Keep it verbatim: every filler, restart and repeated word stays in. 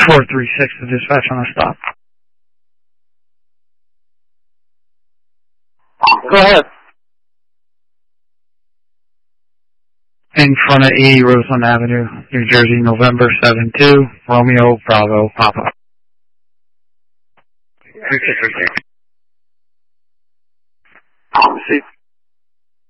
four three six to dispatch on the stop. Go ahead. In front of eighty Roseland Avenue, New Jersey, November seven two, Romeo Bravo Papa. three six three six.